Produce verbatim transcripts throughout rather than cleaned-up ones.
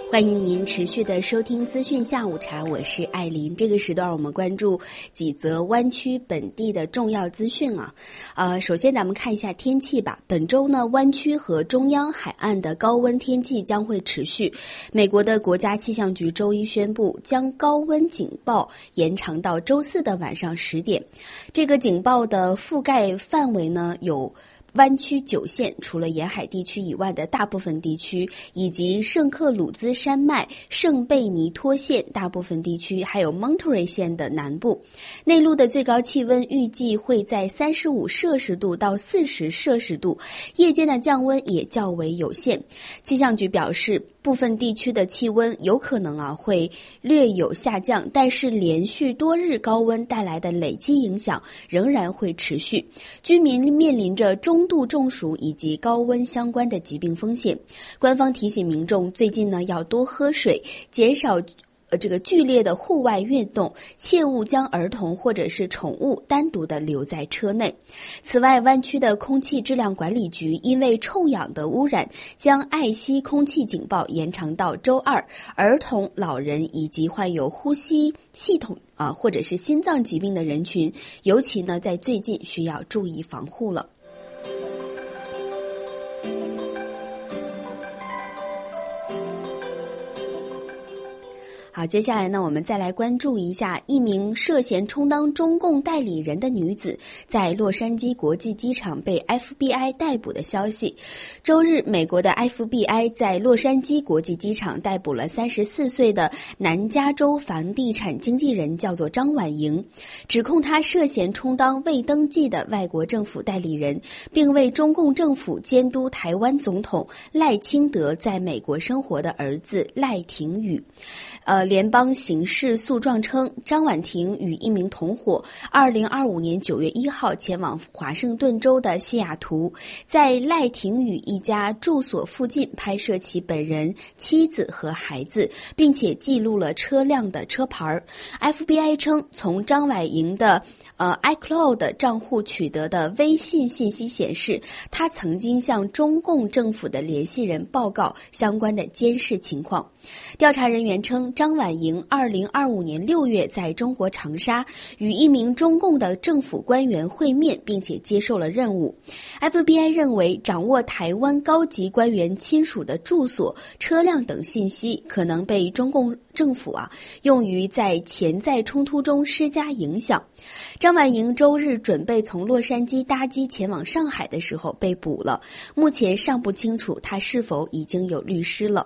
欢迎您持续的收听资讯下午茶，我是艾琳。这个时段我们关注几则湾区本地的重要资讯啊。呃，首先咱们看一下天气吧。本周呢，湾区和中央海岸的高温天气将会持续。美国的国家气象局周一宣布，将高温警报延长到周四的晚上十点。这个警报的覆盖范围呢有湾区九县，除了沿海地区以外的大部分地区，以及圣克鲁兹山脉、圣贝尼托县大部分地区，还有蒙特瑞县的南部。内陆的最高气温预计会在三十五摄氏度到四十摄氏度，夜间的降温也较为有限。气象局表示，部分地区的气温有可能啊会略有下降，但是连续多日高温带来的累积影响仍然会持续，居民面临着中度中暑以及高温相关的疾病风险。官方提醒民众最近呢要多喝水，减少呃，这个剧烈的户外运动，切勿将儿童或者是宠物单独的留在车内。此外，湾区的空气质量管理局因为臭氧的污染，将爱惜空气警报延长到周二。儿童、老人以及患有呼吸系统啊或者是心脏疾病的人群，尤其呢在最近需要注意防护了。好，接下来呢，我们再来关注一下一名涉嫌充当中共代理人的女子在洛杉矶国际机场被 F B I 逮捕的消息。周日，美国的 F B I 在洛杉矶国际机场逮捕了三十四岁的南加州房地产经纪人，叫做张婉莹，指控他涉嫌充当未登记的外国政府代理人，并为中共政府监督台湾总统赖清德在美国生活的儿子赖廷宇。呃，联邦刑事诉状称，张婉婷与一名同伙二零二五年九月一号前往华盛顿州的西雅图，在赖廷宇一家住所附近拍摄其本人、妻子和孩子，并且记录了车辆的车牌。F B I 称，从张婉莹的呃 iCloud 账户取得的微信信息显示，他曾经向中共政府的联系人报告相关的监视情况。调查人员称，张婉莹二零二五年六月在中国长沙与一名中共的政府官员会面，并且接受了任务。F B I 认为，掌握台湾高级官员亲属的住所、车辆等信息，可能被中共政府啊用于在潜在冲突中施加影响。张婉莹周日准备从洛杉矶搭机前往上海的时候被捕了，目前尚不清楚她是否已经有律师了。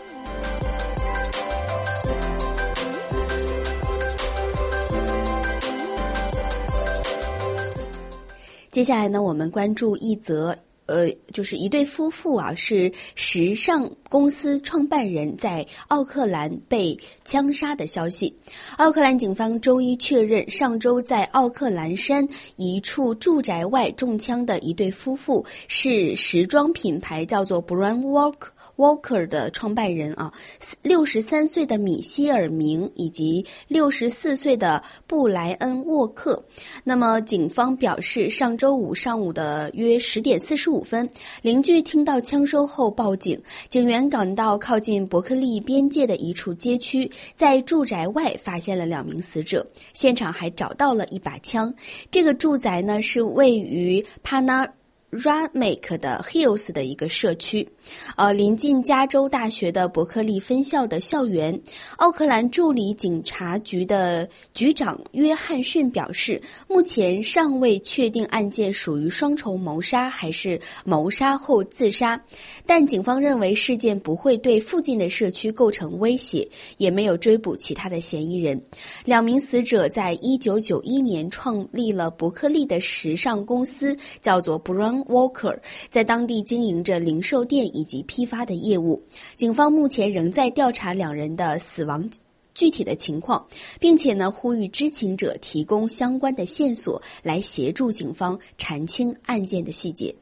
接下来呢，我们关注一则呃，就是一对夫妇啊，是时尚公司创办人在奥克兰被枪杀的消息。奥克兰警方周一确认，上周在奥克兰山一处住宅外中枪的一对夫妇是时装品牌叫做 Brown Walk Walker 的创办人啊，六十三岁的米歇尔明以及六十四岁的布莱恩沃克。那么警方表示，上周五上午的约十点四十五分，邻居听到枪声后报警，警员赶到靠近伯克利边界的一处街区，在住宅外发现了两名死者，现场还找到了一把枪。这个住宅呢是位于帕纳Ramek 的 Hills 的一个社区，呃，临近加州大学的伯克利分校的校园。奥克兰助理警察局的局长约翰逊表示，目前尚未确定案件属于双重谋杀还是谋杀后自杀，但警方认为事件不会对附近的社区构成威胁，也没有追捕其他的嫌疑人。两名死者在一九九一年创立了伯克利的时尚公司，叫做 Brown Walker， 在当地经营着零售店以及批发的业务。警方目前仍在调查两人的死亡具体的情况，并且呢呼吁知情者提供相关的线索，来协助警方查清案件的细节。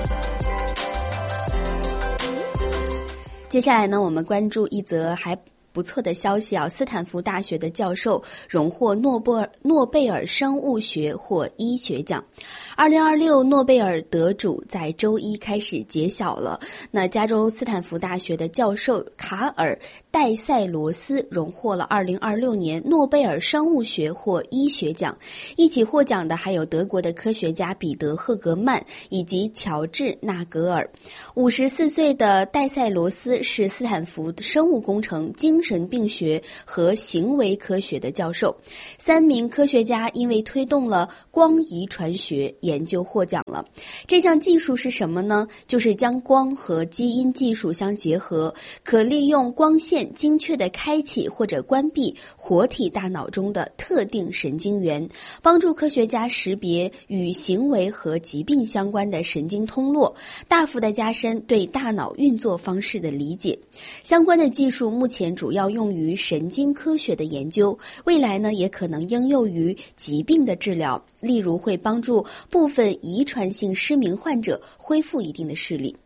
接下来呢，我们关注一则还不错的消息啊，斯坦福大学的教授荣获诺贝尔诺贝尔生物学或医学奖。二零二六诺贝尔得主在周一开始揭晓了。那加州斯坦福大学的教授卡尔戴塞罗斯荣获了二零二六年诺贝尔生物学或医学奖。一起获奖的还有德国的科学家彼得赫格曼以及乔治纳格尔。五十四岁的戴塞罗斯是斯坦福生物工程、精神病学和行为科学的教授。三名科学家因为推动了光遗传学研究获奖了。这项技术是什么呢？就是将光和基因技术相结合，可利用光线精确地开启或者关闭活体大脑中的特定神经元，帮助科学家识别与行为和疾病相关的神经通络，大幅地加深对大脑运作方式的理解。相关的技术目前主要用于神经科学的研究，未来呢也可能应用于疾病的治疗，例如会帮助部分遗传性失明患者恢复一定的视力。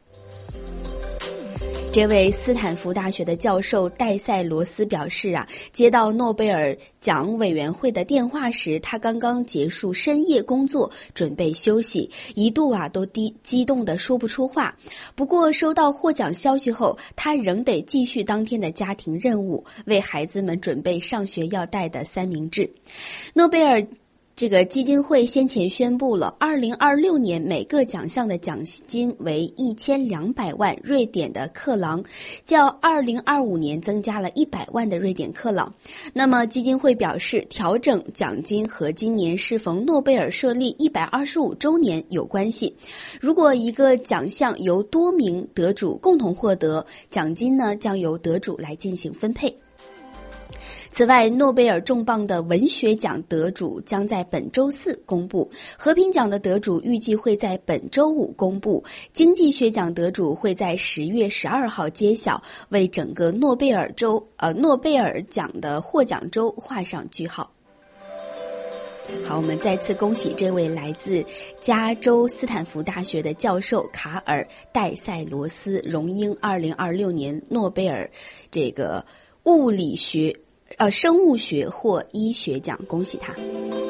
这位斯坦福大学的教授戴塞罗斯表示啊，接到诺贝尔奖委员会的电话时，他刚刚结束深夜工作，准备休息，一度啊都激激动地说不出话。不过收到获奖消息后，他仍得继续当天的家庭任务，为孩子们准备上学要带的三明治。诺贝尔这个基金会先前宣布了，二零二六年每个奖项的奖金为一千两百万瑞典的克朗，较二零二五年增加了一百万的瑞典克朗。那么基金会表示，调整奖金和今年适逢诺贝尔设立一百二十五周年有关系。如果一个奖项由多名得主共同获得，奖金呢将由得主来进行分配。此外，诺贝尔重磅的文学奖得主将在本周四公布，和平奖的得主预计会在本周五公布，经济学奖得主会在十月十二号揭晓，为整个诺贝尔周呃诺贝尔奖的获奖周画上句号。好，我们再次恭喜这位来自加州斯坦福大学的教授卡尔戴塞罗斯荣膺二零二六年诺贝尔这个物理学呃，生物学或医学奖，恭喜他。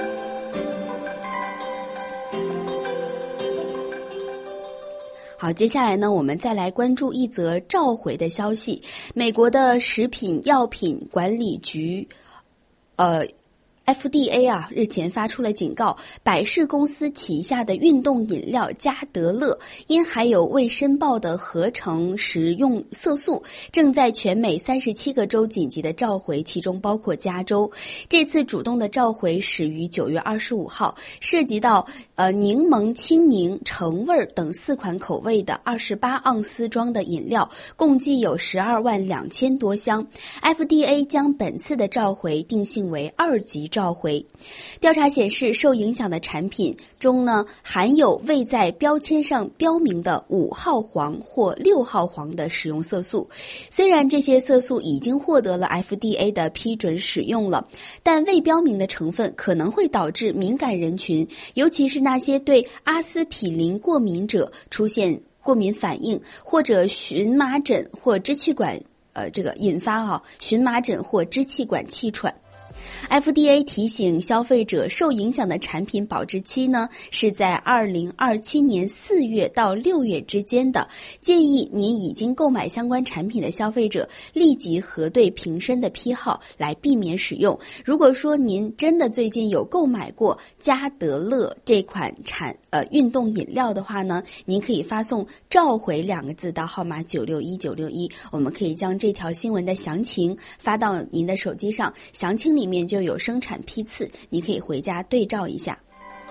好，接下来呢，我们再来关注一则召回的消息。美国的食品药品管理局，呃。F D A 啊，日前发出了警告，百事公司旗下的运动饮料加德乐因含有未申报的合成食用色素，正在全美三十七个州紧急的召回，其中包括加州。这次主动的召回始于九月二十五号，涉及到呃柠檬青柠、橙味等四款口味的二十八盎司装的饮料，共计有十二万两千多箱。F D A 将本次的召回定性为二级召回。召回。调查显示，受影响的产品中呢，含有未在标签上标明的五号黄或六号黄的食用色素。虽然这些色素已经获得了 F D A 的批准使用了，但未标明的成分可能会导致敏感人群，尤其是那些对阿司匹林过敏者出现过敏反应，或者荨麻疹或支气管呃这个引发啊荨麻疹或支气管气喘。F D A 提醒消费者，受影响的产品保质期呢是在二零二七年四月到六月之间的，建议您已经购买相关产品的消费者立即核对瓶身的批号，来避免使用。如果说您真的最近有购买过加德乐这款产呃运动饮料的话呢，您可以发送召回两个字到号码九六一九六一，我们可以将这条新闻的详情发到您的手机上，详情里面就有生产批次，你可以回家对照一下。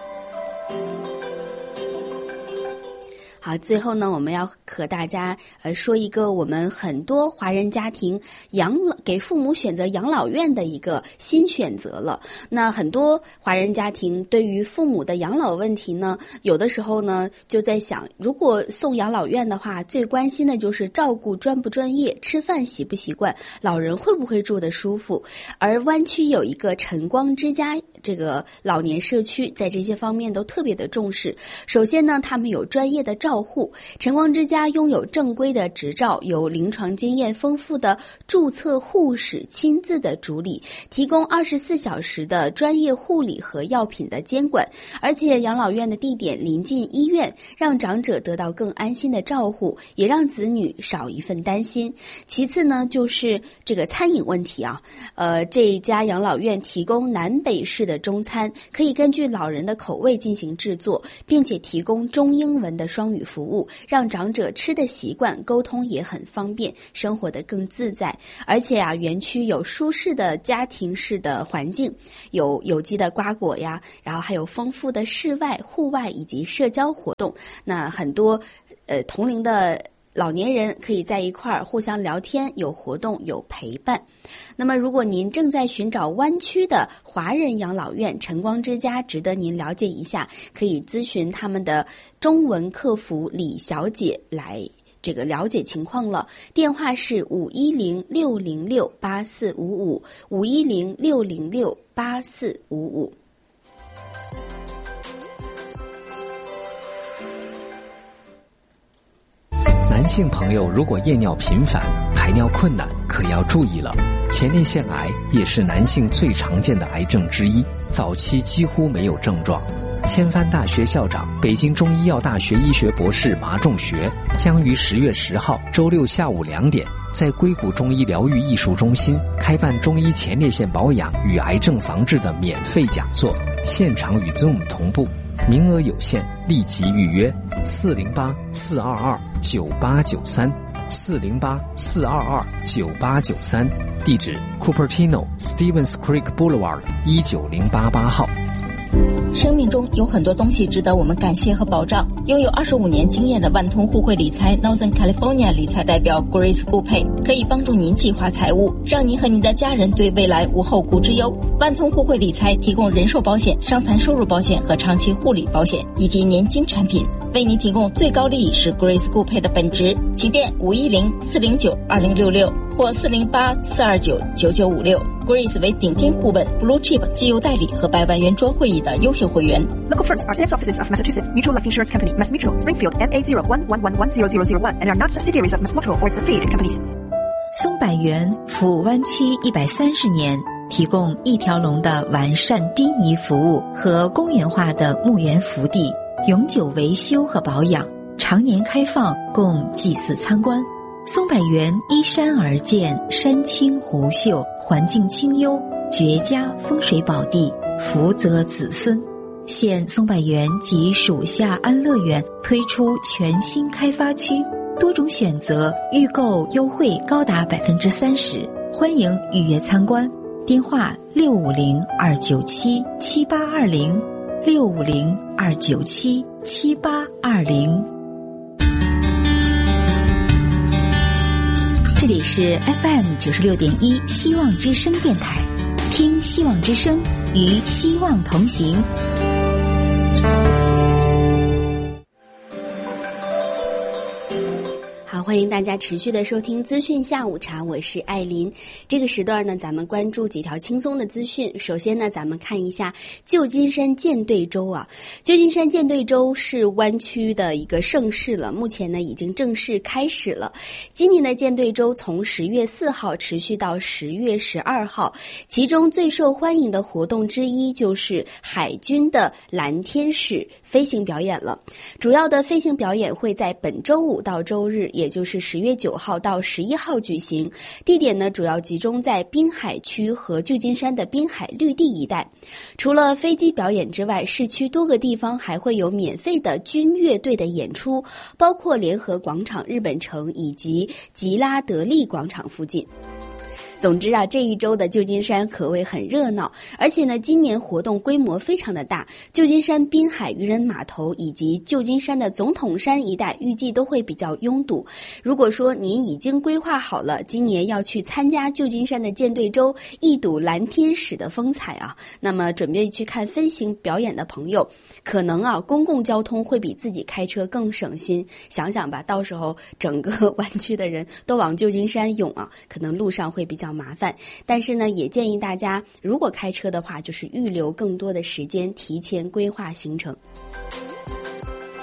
好，最后呢，我们要和大家呃说一个我们很多华人家庭养老给父母选择养老院的一个新选择了。那很多华人家庭对于父母的养老问题呢，有的时候呢就在想，如果送养老院的话，最关心的就是照顾专不专业，吃饭习不习惯，老人会不会住得舒服。而湾区有一个晨光之家这个老年社区，在这些方面都特别的重视。首先呢，他们有专业的照照护。晨光之家拥有正规的执照，有临床经验丰富的注册护士亲自的主理，提供二十四小时的专业护理和药品的监管。而且养老院的地点临近医院，让长者得到更安心的照护，也让子女少一份担心。其次呢，就是这个餐饮问题啊，呃，这一家养老院提供南北式的中餐，可以根据老人的口味进行制作，并且提供中英文的双语服务，让长者吃的习惯，沟通也很方便，生活得更自在。而且啊，园区有舒适的家庭式的环境，有有机的瓜果呀，然后还有丰富的室外、户外以及社交活动。那很多呃同龄的老年人可以在一块儿互相聊天，有活动，有陪伴。那么如果您正在寻找湾区的华人养老院，晨光之家值得您了解一下，可以咨询他们的中文客服李小姐来这个了解情况了。电话是五一零六零六八四五五，五一零六零六八四五五。 男性朋友如果夜尿频繁、排尿困难，可要注意了。前列腺癌也是男性最常见的癌症之一，早期几乎没有症状。千帆大学校长、北京中医药大学医学博士马仲学将于十月十号周六下午两点，在硅谷中医疗愈艺术中心开办中医前列腺保养与癌症防治的免费讲座，现场与 Zoom 同步，名额有限，立即预约四零八四二二九八九三 四零八四二二九八九三，地址 Cupertino Stevens Creek Boulevard 一九零八八号。 生命中有很多东西值得我们感谢和保障。拥有二十五年经验的万通互惠理财 Northern California 理财代表 Grace 顾佩可以帮助您计划财务，让您和您的家人对未来无后顾之忧。万通互惠理财提供人寿保险、伤残收入保险和长期护理保险以及年金产品，为您提供最高利益是 Grace 顾佩的本职。请电五一零四零九二零六六或四零八四二九九九五六。Grace 为顶尖顾问 Blue Chip 绩优代理和百万圆桌会议的优秀会员。 Local firms are sales offices of Massachusetts Mutual Life Insurance Company, Mass Mutual, Springfield, M A zero one one one one zero zero zero one, and are not subsidiaries of Mass Mutual or its affiliated companies. 松柏园服务湾区一百三十年，提供一条龙的完善殡仪服务和公园化的墓园福地，永久维修和保养，常年开放供祭祀参观。松柏园依山而建，山清湖秀，环境清幽，绝佳风水宝地，福泽子孙。现松柏园及属下安乐园推出全新开发区，多种选择，预购优惠高达百分之三十，欢迎预约参观。电话六五零二九七七八二零，六五零二九七七八二零。这里是 F M 九十六点一希望之声电台，听希望之声，与希望同行。 好，欢迎大家持续的收听资讯下午茶，我是艾琳。这个时段呢，咱们关注几条轻松的资讯。首先呢，咱们看一下旧金山舰队周啊。旧金山舰队周是湾区的一个盛事了，目前呢已经正式开始了。今年的舰队周从十月四号持续到十月十二号，其中最受欢迎的活动之一就是海军的蓝天使飞行表演了。主要的飞行表演会在本周五到周日，也就是十月九号到十一号举行，地点呢主要集中在滨海区和旧金山的滨海绿地一带。除了飞机表演之外，市区多个地方还会有免费的军乐队的演出，包括联合广场、日本城以及吉拉德利广场附近。总之啊，这一周的旧金山可谓很热闹，而且呢，今年活动规模非常的大。旧金山滨海渔人码头以及旧金山的总统山一带预计都会比较拥堵。如果说您已经规划好了今年要去参加旧金山的舰队周，一睹蓝天使的风采啊，那么准备去看飞行表演的朋友，可能啊，公共交通会比自己开车更省心。想想吧，到时候整个湾区的人都往旧金山涌啊，可能路上会比较麻烦。但是呢，也建议大家如果开车的话，就是预留更多的时间，提前规划行程。接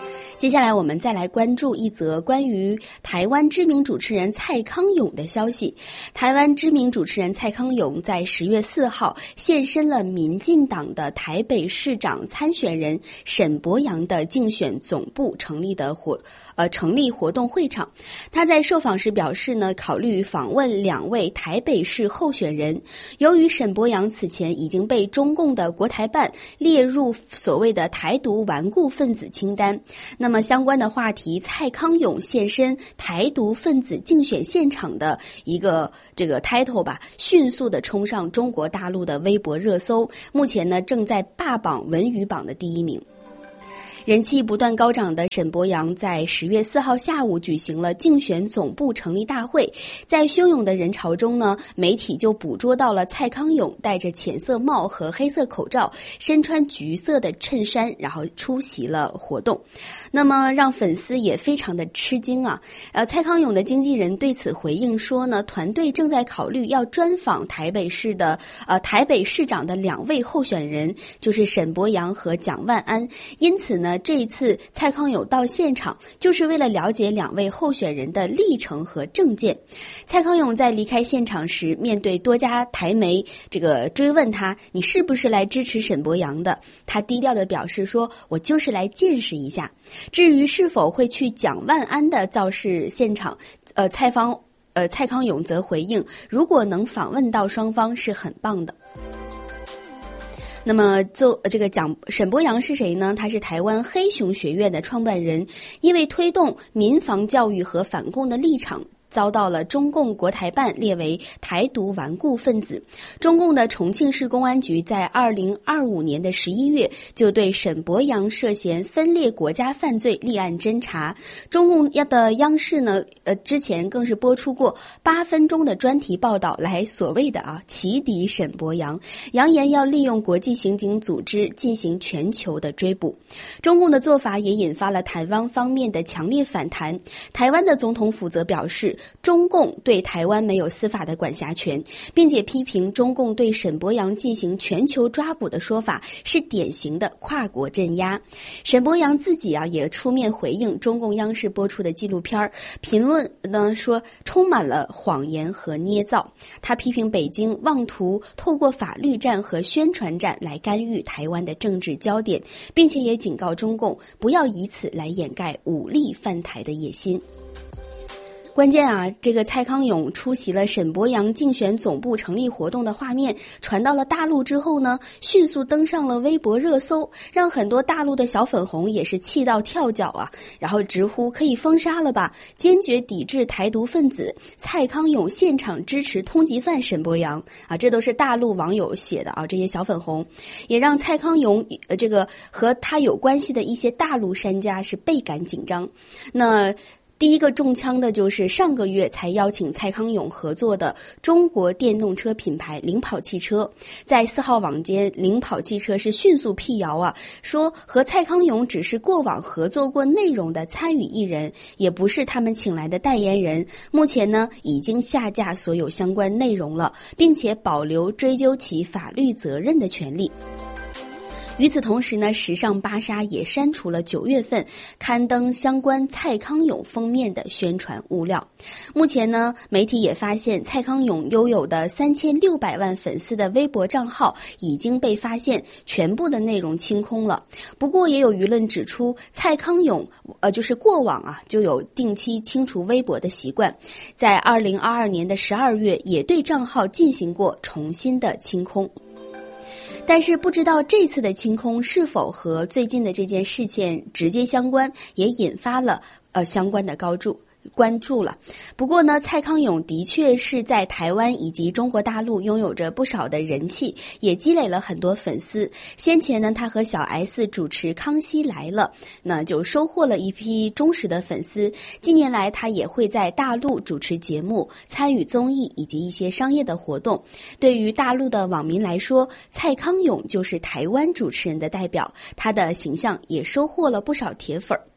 接下来我们再来关注一则关于台湾知名主持人蔡康永的消息。台湾知名主持人蔡康永在十月四号现身了民进党的台北市长参选人沈伯洋的竞选总部成立的活呃成立活动会场。他在受访时表示呢，考虑访问两位台北市候选人。由于沈伯洋此前已经被中共的国台办列入所谓的台独顽固分子清单，那么相关的话题，蔡康永现身台独分子竞选现场的一个这个 title 吧，迅速的冲上中国大陆的微博热搜，目前呢正在霸榜文娱榜的第一名。人气不断高涨的沈伯洋在十月四号下午举行了竞选总部成立大会，在汹涌的人潮中呢，媒体就捕捉到了蔡康永戴着浅色帽和黑色口罩，身穿橘色的衬衫，然后出席了活动。那么让粉丝也非常的吃惊啊！呃，蔡康永的经纪人对此回应说呢，团队正在考虑要专访台北市的呃台北市长的两位候选人，就是沈伯洋和蒋万安，因此呢。这一次蔡康永到现场就是为了了解两位候选人的历程和政见。蔡康永在离开现场时，面对多家台媒这个追问他，你是不是来支持沈伯洋的？他低调地表示说，我就是来见识一下。至于是否会去蒋万安的造势现场，呃，蔡方呃蔡康永则回应，如果能访问到双方是很棒的。那么做这个蒋沈伯洋是谁呢？他是台湾黑熊学院的创办人，因为推动民防教育和反共的立场，遭到了中共国台办列为台独顽固分子。中共的重庆市公安局在二零二五年的十一月就对沈伯洋涉嫌分裂国家犯罪立案侦查。中共的央视呢，呃，之前更是播出过八分钟的专题报道，来所谓的啊起底沈伯洋，扬言要利用国际刑警组织进行全球的追捕。中共的做法也引发了台湾方面的强烈反弹。台湾的总统府则表示，中共对台湾没有司法的管辖权，并且批评中共对沈伯洋进行全球抓捕的说法是典型的跨国镇压。沈伯洋自己啊也出面回应中共央视播出的纪录片，评论呢说充满了谎言和捏造。他批评北京妄图透过法律战和宣传战来干预台湾的政治焦点，并且也警告中共不要以此来掩盖武力犯台的野心。关键啊，这个蔡康永出席了沈伯洋竞选总部成立活动的画面传到了大陆之后呢，迅速登上了微博热搜，让很多大陆的小粉红也是气到跳脚啊，然后直呼可以封杀了吧，坚决抵制台独分子。蔡康永现场支持通缉犯沈伯洋啊，这都是大陆网友写的啊，这些小粉红也让蔡康永呃这个和他有关系的一些大陆商家是倍感紧张。那第一个中枪的就是上个月才邀请蔡康永合作的中国电动车品牌领跑汽车。在四号网间，领跑汽车是迅速辟谣啊，说和蔡康永只是过往合作过内容的参与艺人，也不是他们请来的代言人。目前呢，已经下架所有相关内容了，并且保留追究其法律责任的权利。与此同时呢，时尚芭莎也删除了九月份刊登相关蔡康永封面的宣传物料。目前呢，媒体也发现蔡康永拥有的三千六百万粉丝的微博账号已经被发现全部的内容清空了。不过也有舆论指出，蔡康永呃就是过往啊就有定期清除微博的习惯，在二零二二年的十二月也对账号进行过重新的清空。但是不知道这次的清空是否和最近的这件事件直接相关，也引发了呃相关的高注关注了。不过呢，蔡康永的确是在台湾以及中国大陆拥有着不少的人气，也积累了很多粉丝。先前呢，他和小 S 主持《康熙来了》，那就收获了一批忠实的粉丝。近年来，他也会在大陆主持节目、参与综艺以及一些商业的活动。对于大陆的网民来说，蔡康永就是台湾主持人的代表，他的形象也收获了不少铁粉。